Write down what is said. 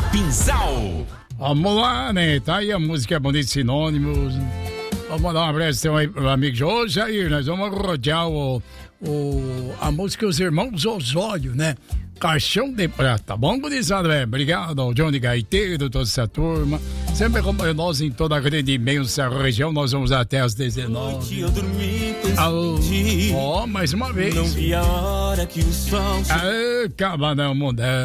Pinsal. Vamos lá, né? Tá aí a música Bonito Sinônimos. Vamos mandar um abraço aí pro amigo José aí. Nós vamos rodear a música Os Irmãos Osório, né? Caixão de Prata. Bom, gurizada, velho. Obrigado ao Johnny Gaiteiro, toda essa turma. Sempre acompanha nós em toda a grande e imensa região. Nós vamos até às 19. Mais uma vez. Não vi a hora que o sol... Acaba não mudando.